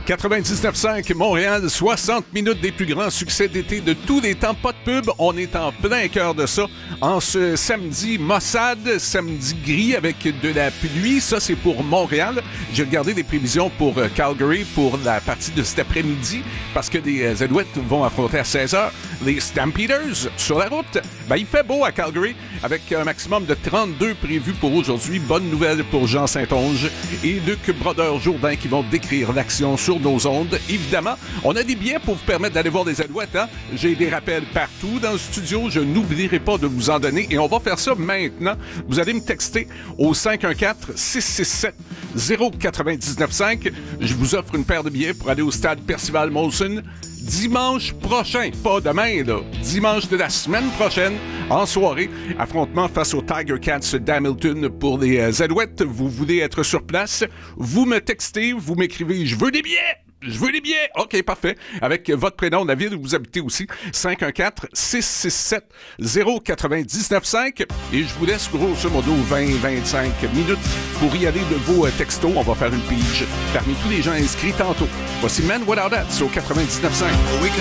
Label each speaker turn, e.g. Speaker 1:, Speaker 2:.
Speaker 1: 99.5 Montréal, 60 minutes des plus grands succès d'été de tous les temps. Pas de pub, on est en plein cœur de ça. En ce samedi Mossad, samedi gris avec de la pluie. Ça, c'est pour Montréal. J'ai regardé des prévisions pour Calgary pour la partie de cet après-midi parce que les Alouettes vont affronter à 16h les Stampeders sur la route. Ben, il fait beau à Calgary avec un maximum de 32 prévus pour aujourd'hui. Bonne nouvelle pour Jean Saint-Onge et Luc Brodeur-Jourdain qui vont décrire l'action sur nos ondes. Évidemment, on a des billets pour vous permettre d'aller voir les Alouettes. Hein? J'ai des rappels partout dans le studio. Je n'oublierai pas de vous en donner. Et on va faire ça maintenant. Vous allez me texter au 514-667-0995. Je vous offre une paire de billets pour aller au stade Percival Molson dimanche prochain. Pas demain, là. Dimanche de la semaine prochaine, en soirée. Affrontement face aux Tiger Cats d'Hamilton pour les Alouettes. Vous voulez être sur place? Vous me textez, vous m'écrivez « Je veux des billets! » Je veux les billets! OK, parfait. Avec votre prénom, la ville où vous habitez aussi. 514-667-0995. Et je vous laisse grosso modo 20-25 minutes pour y aller de vos textos. On va faire une pige parmi tous les gens inscrits tantôt. Voici Man Without Hats au 99.5.